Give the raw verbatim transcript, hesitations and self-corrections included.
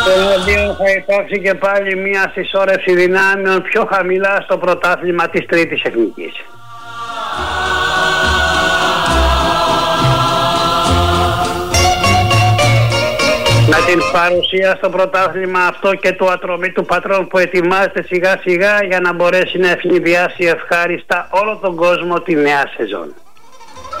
Εναντίον θα υπάρξει και πάλι μια συσσόρευση δυνάμεων πιο χαμηλά στο πρωτάθλημα της Τρίτης Εθνικής. Με την παρουσία στο πρωτάθλημα αυτό και του ατρωμίτου πατρών που ετοιμάζεται σιγά σιγά για να μπορέσει να ευνηδιάσει ευχάριστα όλο τον κόσμο τη νέα σεζόν.